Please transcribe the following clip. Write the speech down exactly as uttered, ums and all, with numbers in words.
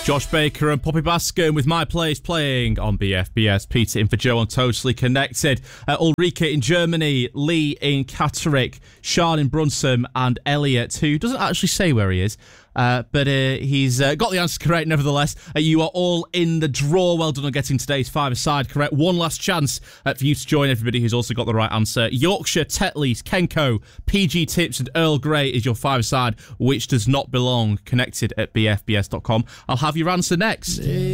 Josh Baker and Poppy Bascom with My Place playing on B F B S. Peter in for Joe on Totally Connected. Uh, Ulrike in Germany, Lee in Catterick, Sean in Brunson, and Elliot, who doesn't actually say where he is. Uh, but uh, he's uh, got the answer correct nevertheless. Uh, you are all in the draw. Well done on getting today's five-a-side correct. One last chance uh, for you to join everybody who's also got the right answer. Yorkshire, Tetley's, Kenco, P G Tips and Earl Grey is your five-a-side, which does not belong. Connected at b f b s dot com. I'll have your answer next.